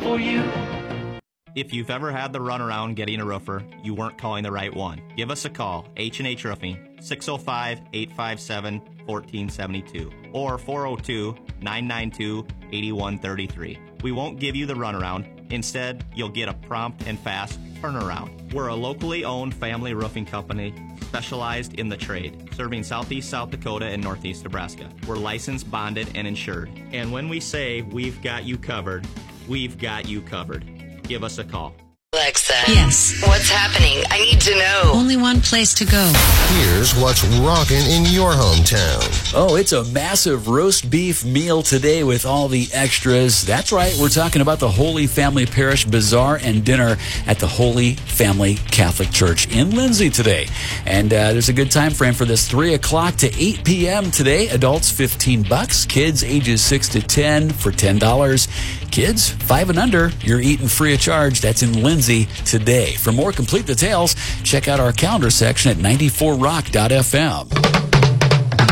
for you. If you've ever had the runaround getting a roofer, you weren't calling the right one. Give us a call, H&H Roofing, 605-857-1472 or 402-992-8133. We won't give you the runaround. Instead, you'll get a prompt and fast turnaround. We're a locally owned family roofing company specialized in the trade, serving southeast South Dakota and northeast Nebraska. We're licensed, bonded, and insured. And when we say we've got you covered, we've got you covered. Give us a call. Alexa. Yes. What's happening? I need to know. Only one place to go. Here's what's rocking in your hometown. Oh, it's a massive roast beef meal today with all the extras. That's right, we're talking about the Holy Family Parish Bazaar and Dinner at the Holy Family Catholic Church in Lindsay today. And there's a good time frame for this, 3 o'clock to 8 p.m. today. Adults, $15. Kids, ages 6 to 10 for $10. Kids, 5 and under, you're eating free of charge. That's in Lindsay today. For more complete details, check out our calendar section at 94rock.fm.